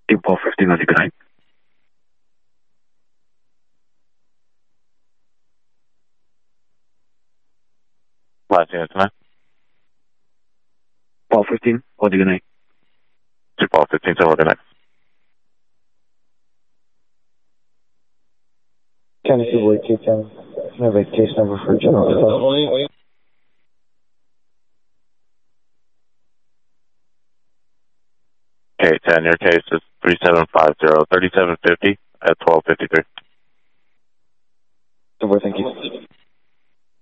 Team 1215, have a good night. Last unit tonight. 1215, have a good night. 1215, so good night. Tennessee Boy 210. Can I have a case number for General? K10, your case is 3750 3750 at 1253. So, thank you.